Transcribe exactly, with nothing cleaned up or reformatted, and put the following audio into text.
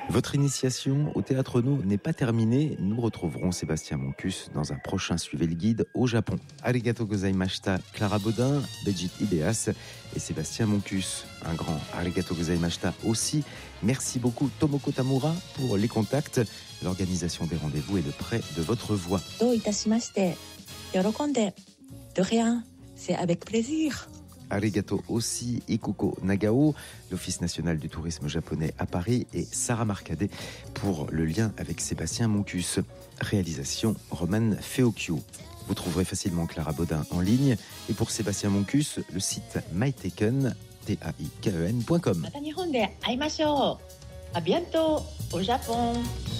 Votre initiation au Théâtre No n'est pas terminée. Nous retrouverons Sébastien Moncus dans un prochain Suivez le guide au Japon. Arigato gozaimashita, Clara Baudin, Béjit Ideas et Sébastien Moncus. Un grand arigato gozaimashita aussi. Merci beaucoup Tomoko Tamura pour les contacts. L'organisation des rendez-vous est de près de votre voix. Do itashimashite. Yorokonde. De rien. C'est avec plaisir. Arigato aussi Ikuko Nagao, l'Office national du tourisme japonais à Paris, et Sarah Marcadet pour le lien avec Sébastien Moncus. Réalisation Roman Feocchio. Vous trouverez facilement Clara Baudin en ligne. Et pour Sébastien Moncus, le site mytaken, T A I K E N point com. Mata Nihon de aimashou. À bientôt au Japon.